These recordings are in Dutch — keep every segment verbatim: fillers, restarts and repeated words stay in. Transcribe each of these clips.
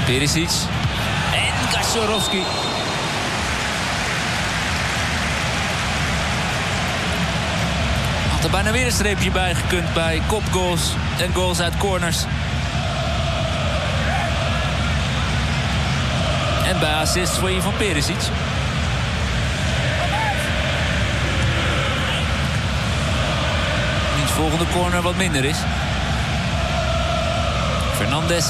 Perisic. En Kaczorowski. Had er bijna weer een streepje bij gekund bij kopgoals en goals uit corners. En bij assists voor je van Perisic. Wiens volgende corner wat minder is. Fernandes.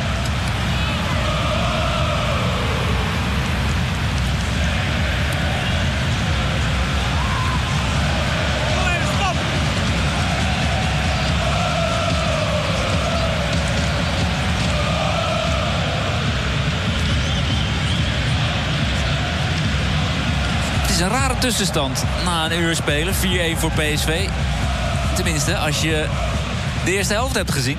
Het is een rare tussenstand na een uur spelen. vier-een voor P S V. Tenminste, als je de eerste helft hebt gezien.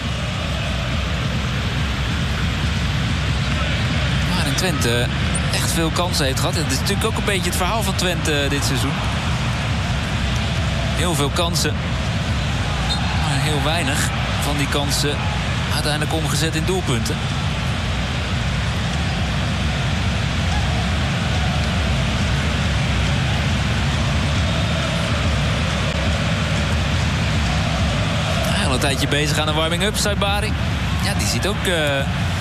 Maar in Twente echt veel kansen heeft gehad. Het is natuurlijk ook een beetje het verhaal van Twente dit seizoen. Heel veel kansen. Maar heel weinig van die kansen uiteindelijk omgezet in doelpunten. Een tijdje bezig aan de warming-up, Saibari. Ja, die ziet ook uh,